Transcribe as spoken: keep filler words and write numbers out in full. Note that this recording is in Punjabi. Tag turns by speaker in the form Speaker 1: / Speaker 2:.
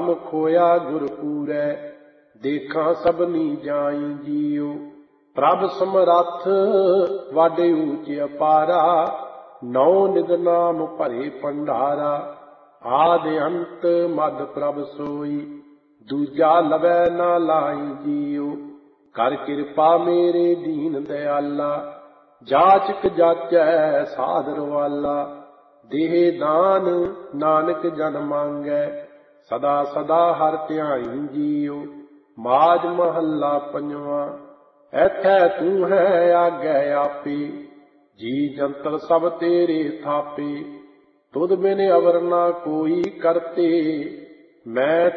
Speaker 1: ਹਰਮੁਖ ਹੋਇਆ ਗੁਰ ਪੂਰੈ, ਦੇਖਾਂ ਸਭਨੀ ਜਾਈ ਜੀਉ। ਪ੍ਰਭ ਸਮਰੱਥ ਵਾਡੇ ਊਚ ਅਪਾਰਾ, ਨੌ ਨਿਧ ਨਾਮ ਭਰੇ ਭੰਡਾਰਾ। ਆਦਿ ਅੰਤ ਮਧ ਪ੍ਰਭ ਸੋਈ, ਦੂਜਾ ਲਵੈ ਨਾ ਲਾਈ ਜੀਉ। ਕਰ ਕਿਰਪਾ ਮੇਰੇ ਦੀਨ ਦਿਆਲਾ, ਜਾਚਕ ਜਾਚੈ ਸਾਧਰ ਵਾਲਾ। ਦੇਹ ਦਾਨ ਨਾਨਕ ਜਨ ਮੰਗੈ, ਸਦਾ ਸਦਾ ਹਰਿ ਧਿਆਈ ਜੀਉ। ਮਾਝ ਮਹੱਲਾ ਪੰਜਵਾਂ। ਐਥੈ ਤੂੰ ਹੈ ਆਗੈ ਆਪੇ, ਜੀ ਜੰਤਰ ਸਭ ਤੇਰੇ ਥਾਪੇ। ਤੁਧ ਬਿਨ ਅਵਰ ਨਾ ਕੋਈ ਕਰਤੇ, ਮੈਂ